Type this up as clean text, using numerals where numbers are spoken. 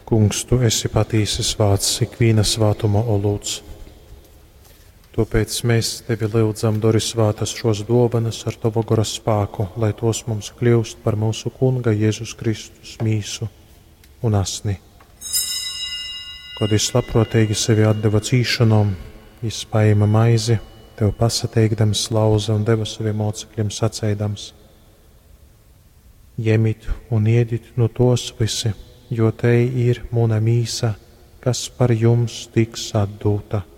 Kungs, tu esi patīsis vārds ikviena svātuma olūts. Tāpēc mēs tevi lūdzam, dori svātas šos dāvanas ar tavu gara spēku, lai tos mums kļūst par mūsu Kunga Jēzus Kristus mīsu un asni. Kad es labprātīgi sevi atdeva cīšanām, es paēma maizi, tev pasateikdams lauza un deva saviem mocekļiem sacēdams: Ņemit un ēdit no tos visi, jo te ir mana mīsa, kas par jums tiks atdota.